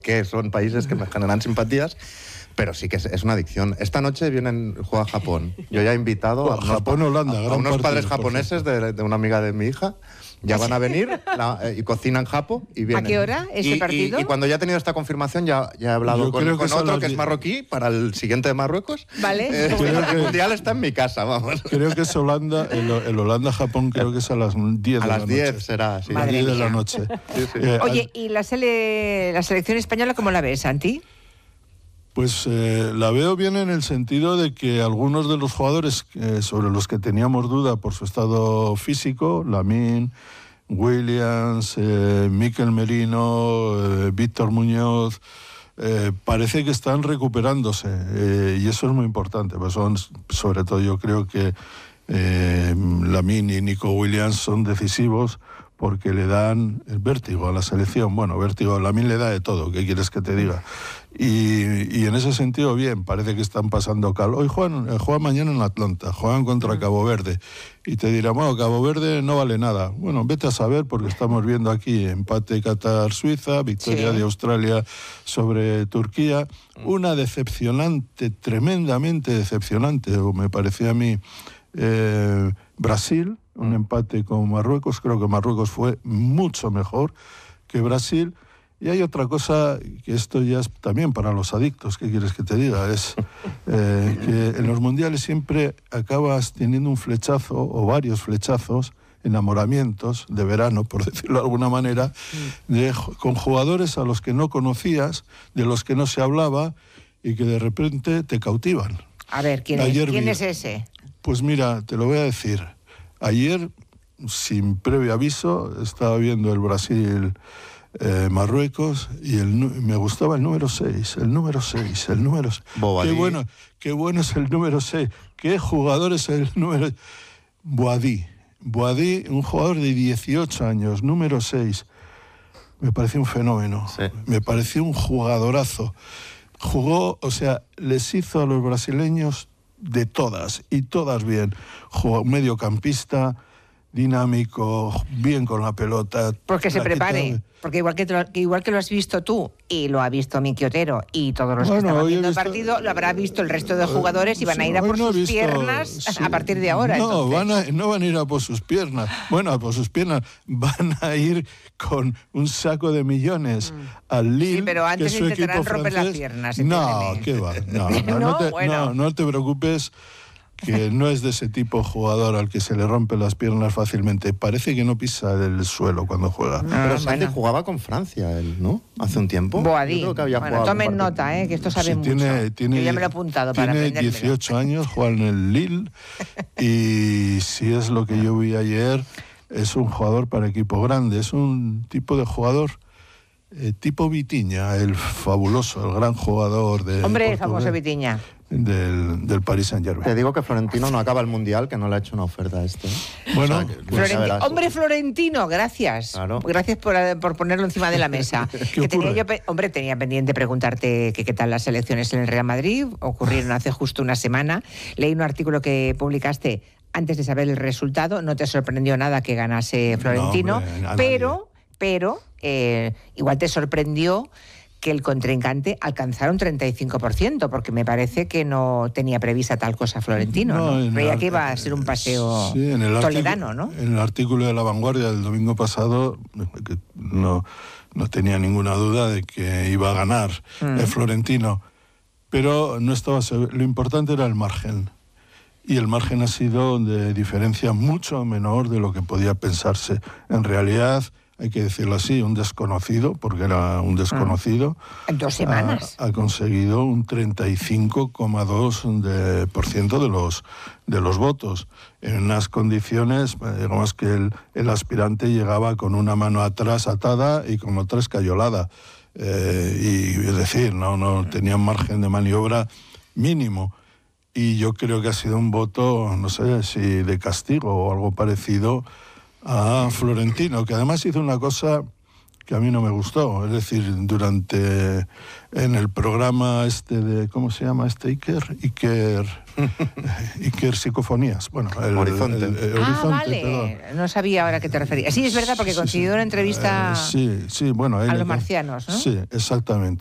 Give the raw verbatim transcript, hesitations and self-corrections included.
que son países que me generan simpatías. Pero sí que es, es una adicción. Esta noche vienen, juega Japón. Yo ya he invitado oh, a unos, Japón, Holanda, a, a gran unos partido, padres japoneses de, de una amiga de mi hija. Ya van a venir la, eh, y cocinan japo y vienen. ¿A qué hora ese y, partido? Y, y cuando ya he tenido esta confirmación, ya, ya he hablado Yo con, creo con que otro es que es marroquí para el siguiente de Marruecos. Vale. Eh, Creo que- el mundial está en mi casa, vamos. Creo que es Holanda, el, el Holanda-Japón creo que es a las diez A de la las noche. diez será, sí. A las Madre diez de mía. la noche. Sí, sí. Eh, Oye, ¿y la, sele... la selección española cómo la ves, Santi? Pues eh, la veo bien en el sentido de que algunos de los jugadores eh, sobre los que teníamos duda por su estado físico, Lamine, Williams, eh, Mikel Merino, eh, Víctor Muñoz, eh, parece que están recuperándose eh, y eso es muy importante, pues son, sobre todo yo creo que eh, Lamine y Nico Williams son decisivos porque le dan el vértigo a la selección. Bueno, vértigo, Lamine le da de todo, ¿qué quieres que te diga? Y, y en ese sentido, bien, parece que están pasando calor. Hoy juegan, eh, juegan mañana en Atlanta, juegan contra Cabo Verde. Y te dirán, bueno, Cabo Verde no vale nada. Bueno, vete a saber, porque estamos viendo aquí empate Qatar-Suiza, victoria Sí. de Australia sobre Turquía. Una decepcionante, tremendamente decepcionante, o me parecía a mí, eh, Brasil, un empate con Marruecos. Creo que Marruecos fue mucho mejor que Brasil. Y hay otra cosa, que esto ya es también para los adictos, ¿qué quieres que te diga? Es eh, que en los mundiales siempre acabas teniendo un flechazo o varios flechazos, enamoramientos de verano, por decirlo de alguna manera, de, con jugadores a los que no conocías, de los que no se hablaba y que de repente te cautivan. A ver, ¿quién, es, Ayer ¿quién vi- es ese? Pues mira, te lo voy a decir. Ayer, sin previo aviso, estaba viendo el Brasil... Eh, Marruecos y el, me gustaba el número seis, el número seis, el número seis. Qué bueno, qué bueno es el número seis, qué jugador es el número... Boadí, Boadí, un jugador de dieciocho años, número seis, me pareció un fenómeno, Sí. me pareció un jugadorazo. Jugó, o sea, les hizo a los brasileños de todas, y todas bien. Jugó mediocampista, dinámico, bien con la pelota. Porque se la prepare. quitaba. Porque igual que, te lo, que igual que lo has visto tú y lo ha visto Miki Otero y todos los Bueno, que estaban hoy he viendo visto- el partido, lo habrá visto el resto de jugadores y van a ir a Hoy por no he sus visto- piernas sí. a partir de ahora. No, entonces. van a, no van a ir a por sus piernas. Bueno, a por sus piernas. Van a ir con un saco de millones al Lille. Sí, pero antes que es su intentarán equipo romper las francés. piernas, No, entiéndeme. qué va. No, no, no No, te, bueno. no, no te preocupes, que no es de ese tipo de jugador al que se le rompen las piernas fácilmente. Parece que no pisa el suelo cuando juega. Ah, Pero Santi bueno. jugaba con Francia, él, ¿no? Hace un tiempo. Boadí. Yo creo que había Bueno, jugado tomen algún partido. nota, ¿eh? Que esto sabe Sí, mucho. tiene, tiene, Yo ya me lo he apuntado para tiene aprendérmelo. dieciocho años, juega en el Lille y si es lo que yo vi ayer, es un jugador para equipo grande, es un tipo de jugador eh, tipo Vitinha, el fabuloso, el gran jugador de Hombre, el portugués, famoso Vitinha. del, del Paris Te Saint-Germain. digo que Florentino no acaba el Mundial, que no le ha hecho una oferta a este. Bueno, O sea, que- pues ya Florenti- verás. Hombre Florentino, gracias. Claro. Gracias por, eh, por ponerlo encima de la mesa. ¿Qué Que tenía ocurre? yo pe- hombre, tenía pendiente preguntarte que qué tal las elecciones en el Real Madrid. Ocurrieron hace justo una semana. Leí un artículo que publicaste antes de saber el resultado. No te sorprendió nada que ganase Florentino, hombre, a nadie. pero, pero eh, igual te sorprendió que el contrincante alcanzara un treinta y cinco por ciento, porque me parece que no tenía prevista tal cosa Florentino, ¿no? en Creía el- que iba a ser un paseo sí, en el toledano, artículo- ¿no? En el artículo de La Vanguardia del domingo pasado, que no, no tenía ninguna duda de que iba a ganar Mm. el Florentino, pero no estaba seguro. Lo importante era el margen. Y el margen ha sido de diferencia mucho menor de lo que podía pensarse. En realidad, hay que decirlo así, un desconocido, porque era un desconocido, En dos semanas. ha, ha conseguido un treinta y cinco coma dos de, por ciento de los, de los votos, en unas condiciones, eh, digamos que el, el aspirante llegaba con una mano atrás atada y con otra escayolada. Eh, y es decir, no, no tenía un margen de maniobra mínimo. Y yo creo que ha sido un voto, no sé si de castigo o algo parecido a Florentino, que además hizo una cosa que a mí no me gustó. Es decir, durante, en el programa este de, ¿cómo se llama este Iker? Iker, Iker Psicofonías. Bueno, el Horizonte. El, el, el ah, Horizonte, vale. perdón. No sabía ahora a qué te referías. Sí, es verdad, porque Sí, consiguió sí. una entrevista Eh, sí, sí, bueno, ahí a le- los marcianos, ¿no? Sí, exactamente.